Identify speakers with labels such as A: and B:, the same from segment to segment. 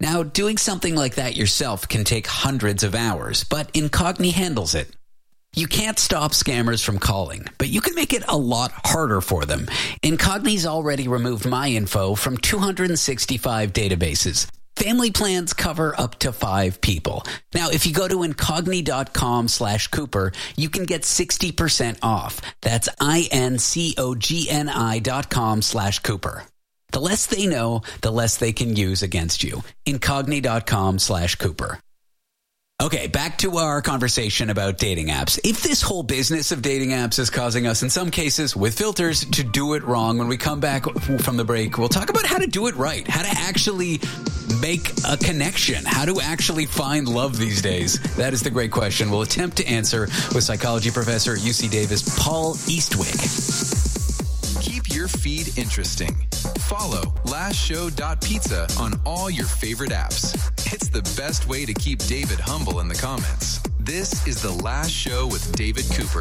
A: Now, doing something like that yourself can take hundreds of hours, but Incogni handles it. You can't stop scammers from calling, but you can make it a lot harder for them. Incogni's already removed my info from 265 databases. Family plans cover up to 5 people. Now, if you go to incogni.com/Cooper, you can get 60% off. That's incogni.com/Cooper. The less they know, the less they can use against you. Incogni.com/Cooper. Okay, back to our conversation about dating apps. If this whole business of dating apps is causing us, in some cases, with filters, to do it wrong, when we come back from the break, we'll talk about how to do it right, how to actually make a connection, how to actually find love these days. That is the great question we'll attempt to answer with psychology professor at UC Davis, Paul Eastwick.
B: Keep your feed interesting. Follow lastshow.pizza on all your favorite apps. It's the best way to keep David humble in the comments. This is The Last Show with David Cooper.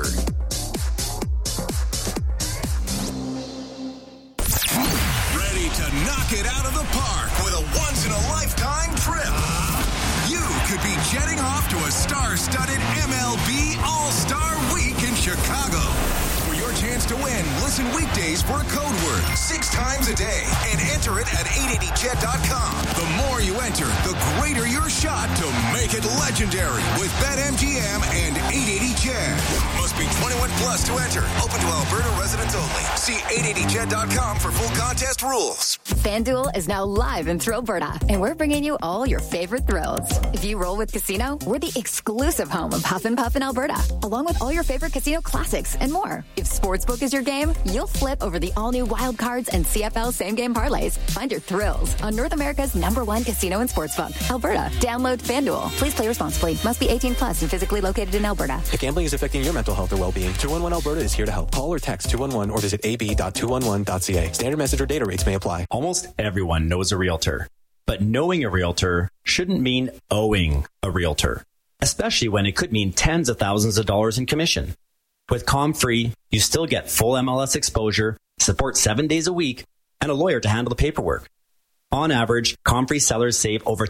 C: Ready to knock it out of the park with a once-in-a-lifetime trip. You could be jetting off to a star-studded MLB All-Star Week in Chicago. For your chance to win, listen weekdays for a code word 6 times a day and enter it at 880chat.com. The more you enter, the greater your shot to make it legendary with BetMGM and 880chat. Must be 21 plus to enter. Open to Alberta residents only. See 880chat.com for full contest rules.
D: FanDuel is now live in Alberta, and we're bringing you all your favorite thrills. If you roll with Casino, we're the exclusive home of Huff and Puff in Alberta, along with all your favorite casino classics and more. If Sportsbook is your game, you'll flip over the all-new Wild Cards and CFL same-game parlays. Find your thrills on North America's #1 casino and sportsbook, Alberta. Download FanDuel. Please play responsibly. Must be 18 plus and physically located in Alberta.
E: If gambling is affecting your mental health or well-being, 211 Alberta is here to help. Call or text 211 or visit ab.211.ca. Standard message or data rates may apply.
F: Almost everyone knows a realtor, but knowing a realtor shouldn't mean owing a realtor, especially when it could mean tens of thousands of dollars in commission. With ComFree, you still get full MLS exposure, support 7 days a week, and a lawyer to handle the paperwork. On average, ComFree sellers save over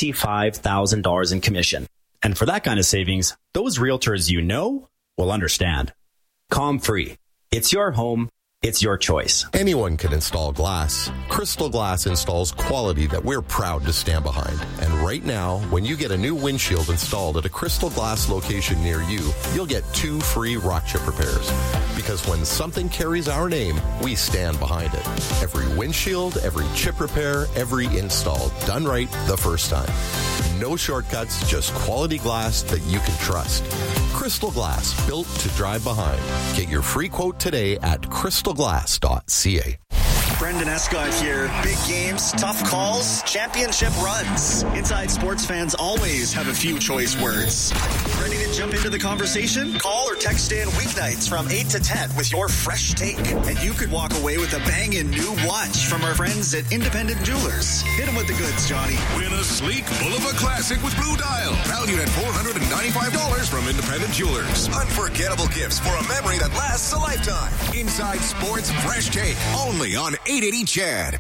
F: $25,000 in commission. And for that kind of savings, those realtors you know will understand. ComFree. It's your home. It's your choice.
G: Anyone can install glass. Crystal Glass installs quality that we're proud to stand behind. And right now, when you get a new windshield installed at a Crystal Glass location near you, you'll get 2 free rock chip repairs. Because when something carries our name, we stand behind it. Every windshield, every chip repair, every install, done right the first time. No shortcuts, just quality glass that you can trust. Crystal Glass, built to drive behind. Get your free quote today at crystalglass.ca.
H: Brendan Escott here. Big games, tough calls, championship runs. Inside Sports fans always have a few choice words. Ready to jump into the conversation? Call or text in weeknights from 8 to 10 with your fresh take. And you could walk away with a banging new watch from our friends at Independent Jewelers. Hit them with the goods, Johnny.
C: Win a sleek Bulova Classic with Blue Dial. Valued at $495 from Independent Jewelers. Unforgettable gifts for a memory that lasts a lifetime. Inside Sports Fresh Take. Only on 880 CHAD.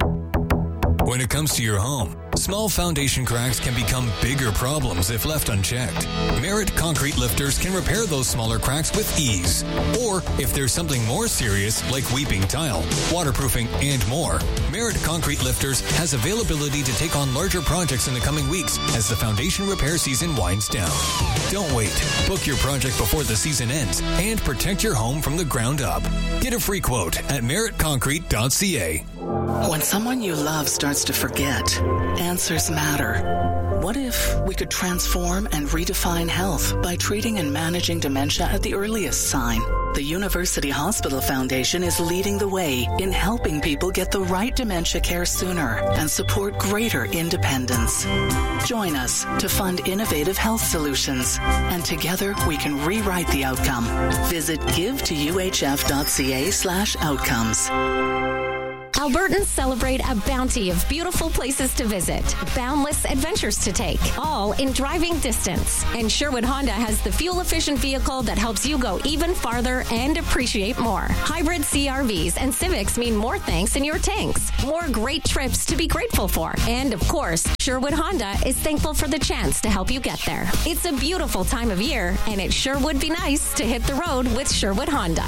I: When it comes to your home, small foundation cracks can become bigger problems if left unchecked. Merit Concrete Lifters can repair those smaller cracks with ease. Or if there's something more serious like weeping tile, waterproofing, and more, Merit Concrete Lifters has availability to take on larger projects in the coming weeks as the foundation repair season winds down. Don't wait. Book your project before the season ends and protect your home from the ground up. Get a free quote at meritconcrete.ca.
J: When someone you love starts to forget, answers matter. What if we could transform and redefine health by treating and managing dementia at the earliest sign? The University Hospital Foundation is leading the way in helping people get the right dementia care sooner and support greater independence. Join us to fund innovative health solutions, and together we can rewrite the outcome. Visit givetouhf.ca/outcomes.
K: Albertans celebrate a bounty of beautiful places to visit, boundless adventures to take, all in driving distance. And Sherwood Honda has the fuel-efficient vehicle that helps you go even farther and appreciate more. Hybrid CRVs and Civics mean more thanks in your tanks, more great trips to be grateful for. And of course, Sherwood Honda is thankful for the chance to help you get there. It's a beautiful time of year, and it sure would be nice to hit the road with Sherwood Honda.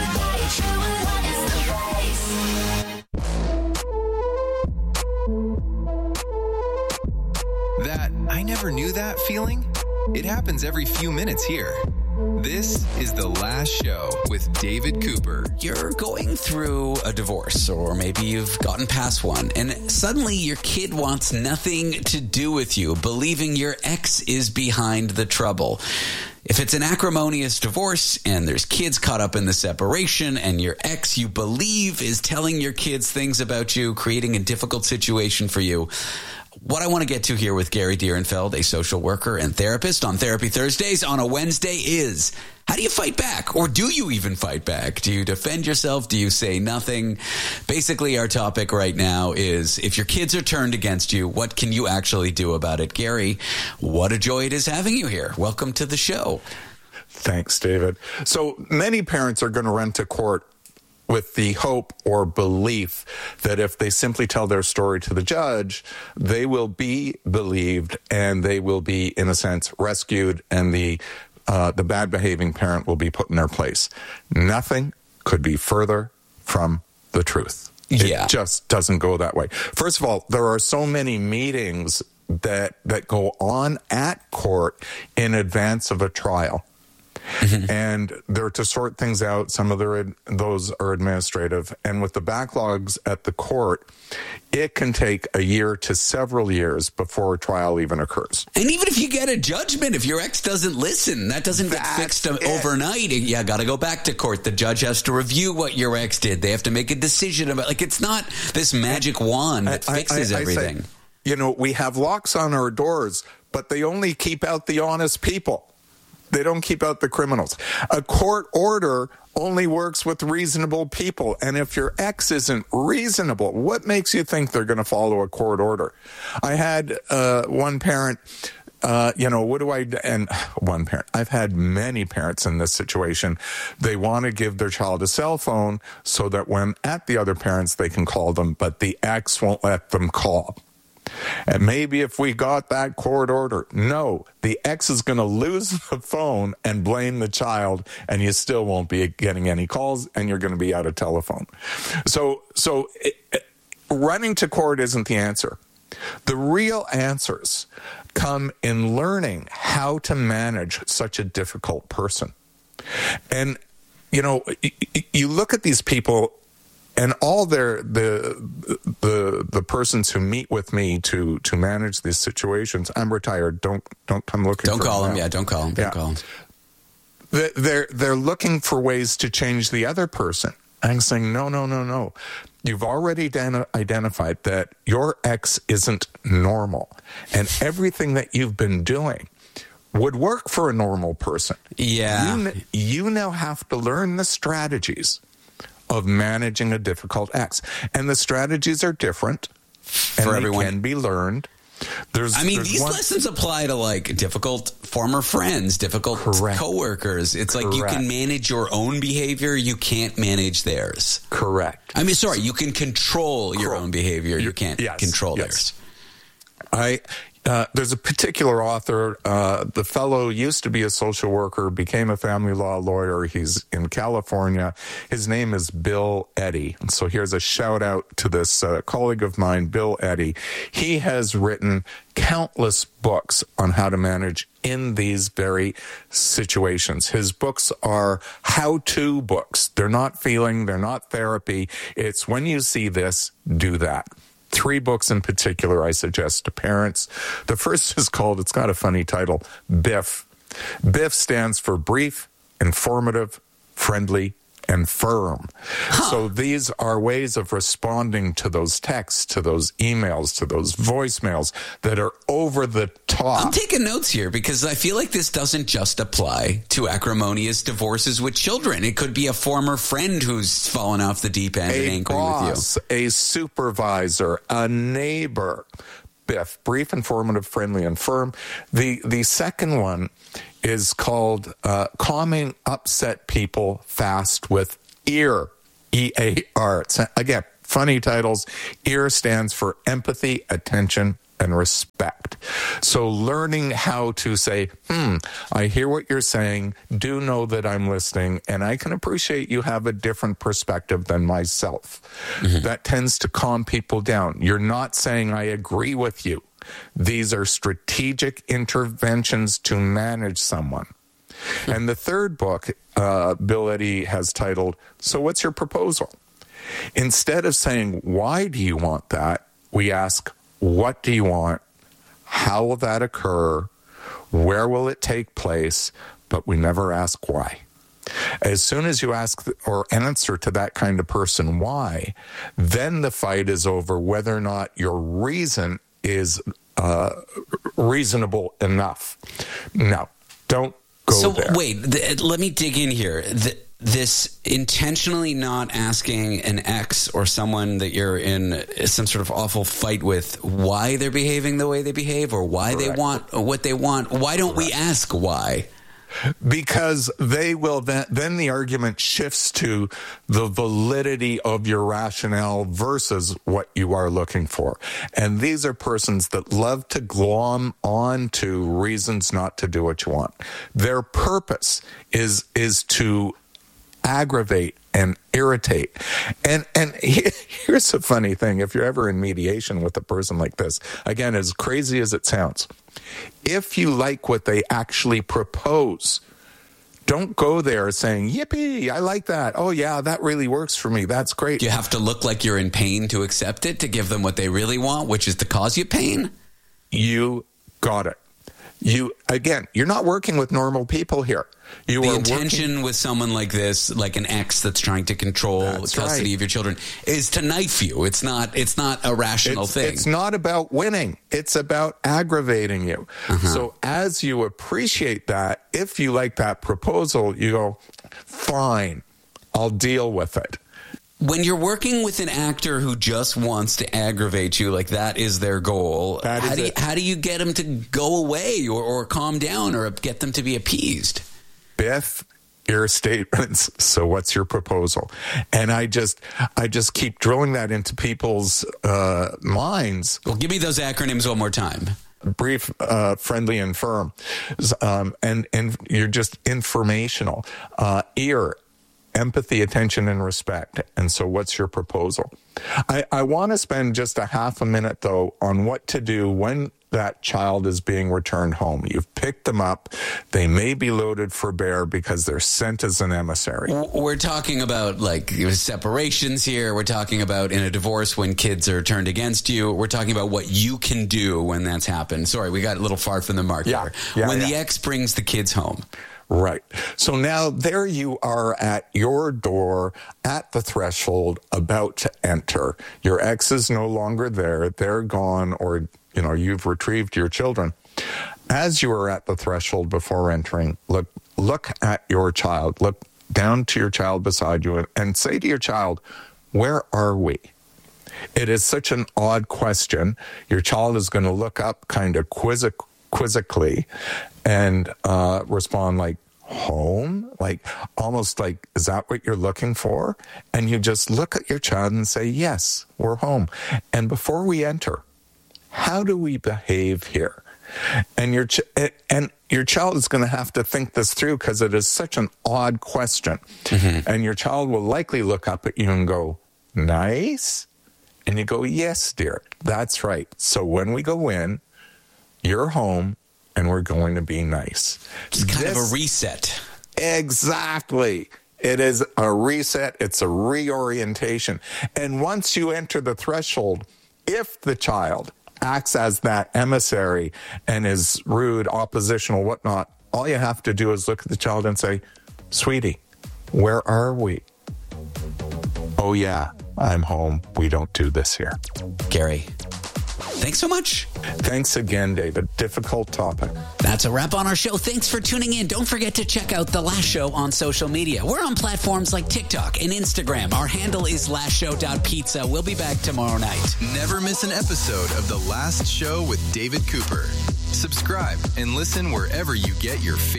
B: That I never knew that feeling? It happens every few minutes here. This is The Last Show with David Cooper.
A: You're going through a divorce, or maybe you've gotten past one, and suddenly your kid wants nothing to do with you, believing your ex is behind the trouble. If it's an acrimonious divorce and there's kids caught up in the separation and your ex, you believe, is telling your kids things about you, creating a difficult situation for you. What I want to get to here with Gary Dierenfeld, a social worker and therapist on Therapy Thursdays on a Wednesday, is how do you fight back? Or do you even fight back? Do you defend yourself? Do you say nothing? Basically, our topic right now is if your kids are turned against you, what can you actually do about it? Gary, what a joy it is having you here. Welcome to the show.
L: Thanks, David. So many parents are going to run to court with the hope or belief that if they simply tell their story to the judge, they will be believed and they will be, in a sense, rescued, and the bad behaving parent will be put in their place. Nothing could be further from the truth.
A: Yeah.
L: It just doesn't go that way. First of all, there are so many meetings that go on at court in advance of a trial. Mm-hmm. And they're to sort things out. Some of those are administrative. And with the backlogs at the court, it can take a year to several years before a trial even occurs.
A: And even if you get a judgment, if your ex doesn't listen, that doesn't get fixed overnight. You got to go back to court. The judge has to review what your ex did. They have to make a decision about, like, it's not this magic wand that fixes everything.
L: I say, you know, we have locks on our doors, but they only keep out the honest people. They don't keep out the criminals. A court order only works with reasonable people. And if your ex isn't reasonable, what makes you think they're going to follow a court order? I had one parent, one parent. I've had many parents in this situation. They want to give their child a cell phone so that when at the other parents, they can call them, but the ex won't let them call. And maybe if we got that court order, no, the ex is going to lose the phone and blame the child, and you still won't be getting any calls, and you're going to be out of telephone. So running to court isn't the answer. The real answers come in learning how to manage such a difficult person. And, you know, you look at these people, and all the persons who meet with me to manage these situations, I'm retired. Don't come looking.
A: Don't
L: for
A: call them.
L: now.
A: Yeah, don't call them. Don't call them.
L: They're looking for ways to change the other person. I'm saying no. You've already identified that your ex isn't normal, and everything that you've been doing would work for a normal person.
A: Yeah,
L: you now have to learn the strategies of managing a difficult ex. And the strategies are different for everyone. They can be learned.
A: These lessons apply to, like, difficult former friends, difficult coworkers. It's like you can manage your own behavior. You can't manage theirs.
L: Correct.
A: You can control your own behavior. You can't control theirs.
L: There's a particular author, the fellow used to be a social worker, became a family law lawyer. He's in California. His name is Bill Eddy. And so here's a shout out to this colleague of mine, Bill Eddy. He has written countless books on how to manage in these very situations. His books are how-to books. They're not feeling, they're not therapy. It's when you see this, do that. 3 books in particular I suggest to parents. The first is called, it's got a funny title, BIF. BIF stands for Brief, Informative, Friendly, and firm. So these are ways of responding to those texts, to those emails, to those voicemails that are over the top.
A: I'm taking notes here because I feel like this doesn't just apply to acrimonious divorces with children. It could be a former friend who's fallen off the deep end and angry with you.
L: A supervisor, a neighbor. Biff, brief, informative, friendly, and firm. The second one is called calming upset people fast with EAR, E-A-R. Again, funny titles. EAR stands for empathy, attention, and respect. So learning how to say, I hear what you're saying, do know that I'm listening, and I can appreciate you have a different perspective than myself. That tends to calm people down. You're not saying I agree with you. These are strategic interventions to manage someone. And the third book, Bill Eddy has titled, So What's Your Proposal? Instead of saying, why do you want that? We ask, what do you want? How will that occur? Where will it take place? But we never ask why. As soon as you ask or answer to that kind of person why, then the fight is over whether or not your reason is reasonable enough. No, don't go there.
A: Wait, let me dig in here. This intentionally not asking an ex or someone that you're in some sort of awful fight with why they're behaving the way they behave or why they want what they want. Why don't we ask why?
L: Because they will then the argument shifts to the validity of your rationale versus what you are looking for. And these are persons that love to glom on to reasons not to do what you want. Their purpose is to aggravate and irritate. And here's a funny thing. If you're ever in mediation with a person like this, again, as crazy as it sounds, if you like what they actually propose, don't go there saying, yippee, I like that. Oh, yeah, that really works for me. That's great.
A: You have to look like you're in pain to accept it, to give them what they really want, which is to cause you pain.
L: You got it. You're not working with normal people here.
A: The intention with someone like this, like an ex that's trying to control custody of your children, is to knife you. It's not a rational thing.
L: It's not about winning. It's about aggravating you. So as you appreciate that, if you like that proposal, you go, fine, I'll deal with it.
A: When you're working with an actor who just wants to aggravate you, like that is their goal, how do you get them to go away or calm down or get them to be appeased?
L: Biff, your statements. So what's your proposal? And I just keep drilling that into people's minds.
A: Well, give me those acronyms one more time.
L: Brief, friendly, and firm. And you're just informational. EAR, empathy, attention, and respect. And so what's your proposal? I want to spend just a half a minute, though, on what to do when that child is being returned home. You've picked them up. They may be loaded for bear because they're sent as an emissary.
A: We're talking about like separations here. We're talking about in a divorce when kids are turned against you. We're talking about what you can do when that's happened. Sorry, we got a little far from the mark here. When the ex brings the kids home.
L: Right. So now there you are at your door, at the threshold, about to enter. Your ex is no longer there. They're gone, or you've retrieved your children. As you are at the threshold before entering, look at your child. Look down to your child beside you and say to your child, where are we? It is such an odd question. Your child is going to look up kind of quizzically and respond like, home? Like, almost like, is that what you're looking for? And you just look at your child and say, yes, we're home. And before we enter, how do we behave here? And your child is going to have to think this through because it is such an odd question. And your child will likely look up at you and go, nice? And you go, yes, dear, that's right. So when we go in, you're home, and we're going to be nice.
A: It's kind of a reset.
L: Exactly. It is a reset. It's a reorientation. And once you enter the threshold, if the child acts as that emissary and is rude, oppositional, whatnot, all you have to do is look at the child and say, sweetie, where are we? Oh, yeah, I'm home. We don't do this here.
A: Gary, thanks so much.
L: Thanks again, David. Difficult topic.
A: That's a wrap on our show. Thanks for tuning in. Don't forget to check out The Last Show on social media. We're on platforms like TikTok and Instagram. Our handle is lastshow.pizza. We'll be back tomorrow night.
B: Never miss an episode of The Last Show with David Cooper. Subscribe and listen wherever you get your favorite